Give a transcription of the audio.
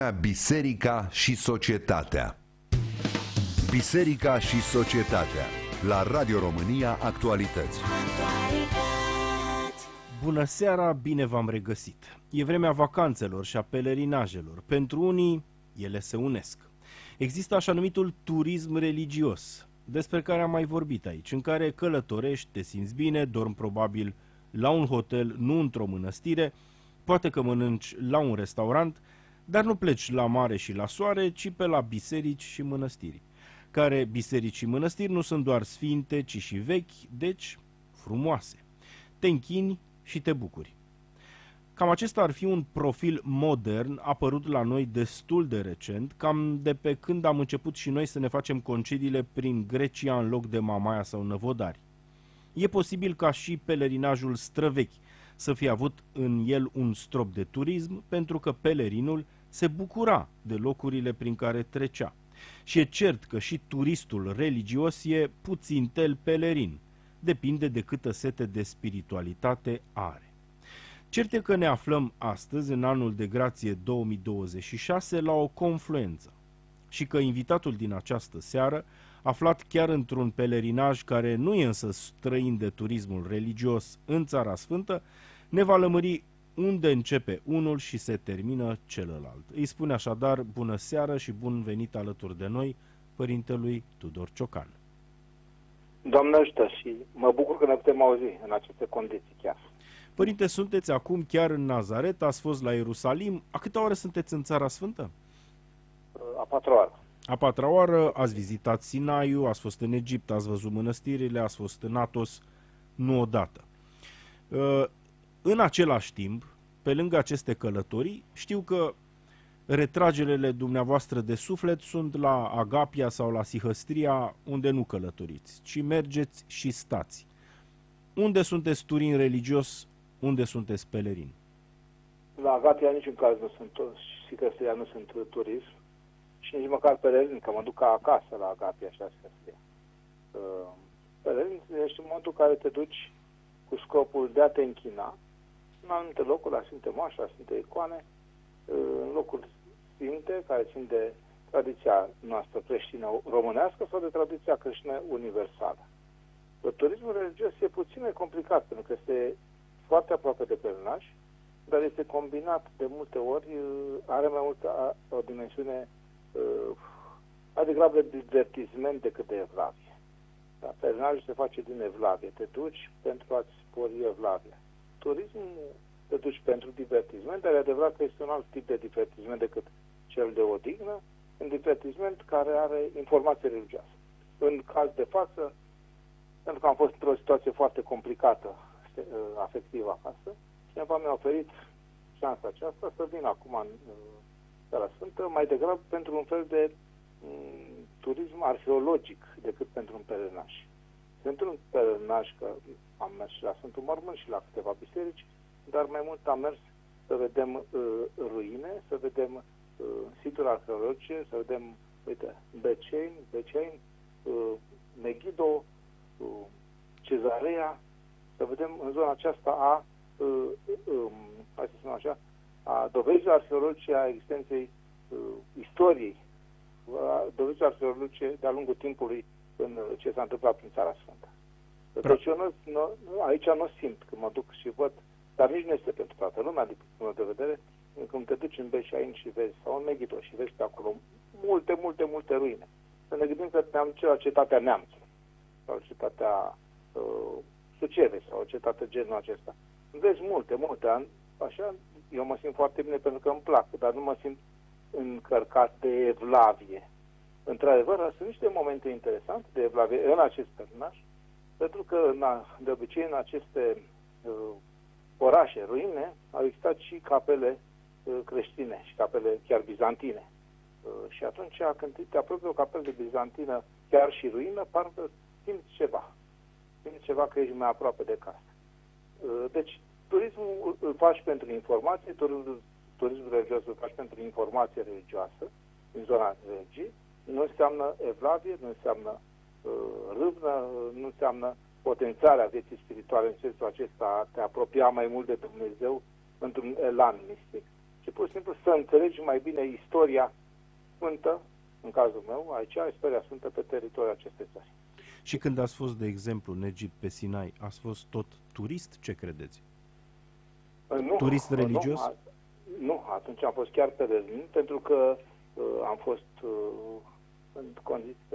Biserica și societatea. Biserica și societatea. La Radio România Actualități. Bună seara, bine v-am regăsit. E vremea vacanțelor și a pelerinajelor. Pentru unii, ele se unesc. Există așa numitul turism religios, despre care am mai vorbit aici, în care călătorești, te simți bine, dormi probabil la un hotel, nu într-o mănăstire, poate că mănânci la un restaurant, dar nu pleci la mare și la soare, ci pe la biserici și mănăstiri, care biserici și mănăstiri nu sunt doar sfinte, ci și vechi, deci frumoase. Te închini și te bucuri. Cam acesta ar fi un profil modern apărut la noi destul de recent, cam de pe când am început și noi să ne facem concediile prin Grecia în loc de Mamaia sau Năvodari. E posibil ca și pelerinajul străvechi să fie avut în el un strop de turism, pentru că pelerinul se bucura de locurile prin care trecea. Și e cert că și turistul religios e puțintel pelerin, depinde de câtă sete de spiritualitate are. Cert e că ne aflăm astăzi, în anul de grație 2026, la o confluență și că invitatul din această seară, aflat chiar într-un pelerinaj care nu e însă străin de turismul religios în Țara Sfântă, ne va lămuri unde începe unul și se termină celălalt. Îi spune așadar bună seară și bun venit alături de noi părintelui Tudor Ciocan. Doamne ajută și mă bucur că ne putem auzi în aceste condiții chiar. Părinte, sunteți acum chiar în Nazaret, ați fost la Ierusalim. A câta oară sunteți în Țara Sfântă? A patra oară. A patra oară, ați vizitat Sinaiu, ați fost în Egipt, ați văzut mănăstirile, ați fost în Athos, nu odată. În același timp, pe lângă aceste călătorii, știu că retragerele dumneavoastră de suflet sunt la Agapia sau la Sihăstria, unde nu călătoriți, ci mergeți și stați. Unde sunteți turin religios, unde sunteți pelerin? La Agapia niciun caz nu sunt, Sihăstria nu sunt turism și nici măcar pelerin, că mă duc ca acasă la Agapia și la Sihăstria. Pelerin ești în modul în care te duci cu scopul de a te închina în anumite locuri, la Sfinte Moașe, la Sfinte Icoane, în locuri sfinte care țin de tradiția noastră creștină românească sau de tradiția creștină universală. Turismul religios e puțin mai complicat, pentru că este foarte aproape de pelerinaj, dar este combinat de multe ori, are mai multă o dimensiune mai degrabă de divertisment decât de evlavie. Da, pelerinajul se face din evlavie, te duci pentru a-ți spori evlavia. Turismul te duci pentru divertisment, dar e adevărat că este un alt tip de divertisment decât cel de odihnă, un divertisment care are informație religioasă. În caz de față, pentru că am fost într-o situație foarte complicată afectivă acasă, cineva mi-a oferit șansa aceasta să vin acum în Țara Sfântă, mai degrabă pentru un fel de turism arheologic decât pentru un pelerinaj. Pentru un pelerinaj, că am mers și la Sfântul Mormânt și la câteva biserici, dar mai mult am mers să vedem ruine, să vedem situri arheologice, să vedem, uite, Beceni, Megiddo, Cezarea, să vedem în zona aceasta hai să spunem așa, a dovezilor arheologice a existenței istoriei, dovezilor arheologice de-a lungul timpului în ce s-a întâmplat prin Țara Sfântă. Deci eu aici nu simt că mă duc și văd, dar nici nu este pentru toată lumea, din punctul meu de vedere, când te duci în Beșain și vezi, sau în Megiddo și vezi pe acolo multe ruine. Să ne gândim că ne-am la cetatea Neamțului, sau cetatea Sucevei, sau o cetate genul acesta. Vezi multe, așa, eu mă simt foarte bine pentru că îmi plac, dar nu mă simt încărcat de evlavie. Într-adevăr, sunt niște momente interesante de evlavie în acest pelerinaj, pentru că de obicei în aceste orașe, ruine, au existat și capele creștine și capele chiar bizantine. Și atunci când te apropii o capelă de bizantină, chiar și ruină, parcă simți ceva. Simți ceva că ești mai aproape de casă. Deci, turismul îl faci pentru informație, turismul religios îl faci pentru informație religioasă, în zona religiei. Nu înseamnă evlavie, nu înseamnă râvnă, nu înseamnă potențarea vieții spirituale în sensul acesta, te apropia mai mult de Dumnezeu într-un elan mistic. ci pur și simplu să înțelegi mai bine istoria sfântă, în cazul meu, aici, istoria sfântă pe teritoriul acestei țări. Și când ați fost, de exemplu, în Egipt, pe Sinai, ați fost tot turist? Ce credeți? Nu, Turist religios? Nu, atunci am fost chiar pelerinit, pentru că am fost în condiții